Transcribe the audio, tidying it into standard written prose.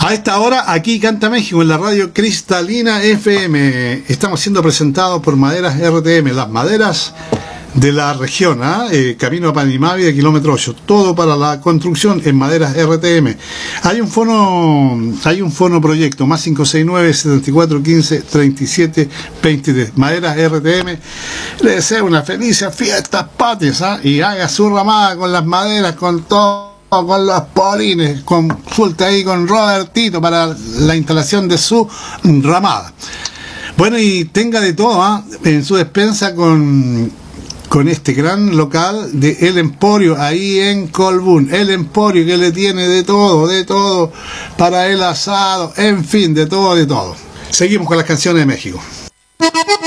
A esta hora, aquí Canta México, en la radio Cristalina FM. Estamos siendo presentados por Maderas RTM, las maderas de la región, Camino a Panimávida, kilómetro 8. Todo para la construcción en Maderas RTM. Hay un fono proyecto, más 569-7415-3723. Maderas RTM le deseo una feliz fiestas patrias, y haga su ramada con las maderas, con todo, con los polines. Consulte ahí con Robertito para la instalación de su ramada. Bueno, y tenga de todo en su despensa con este gran local de El Emporio, ahí en Colbún. El Emporio, que le tiene de todo para el asado, en fin, de todo. Seguimos con las canciones de México.